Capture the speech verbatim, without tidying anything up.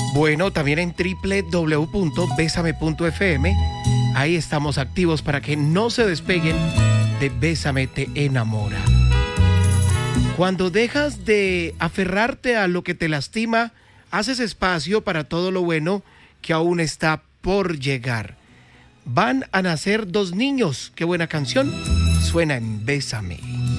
Bueno, también en doble u doble u doble u punto bésame punto efe eme. Ahí estamos activos para que no se despeguen de Bésame te enamora. Cuando dejas de aferrarte a lo que te lastima, haces espacio para todo lo bueno que aún está por llegar. Van a nacer dos niños. Qué buena canción. Suena en Bésame.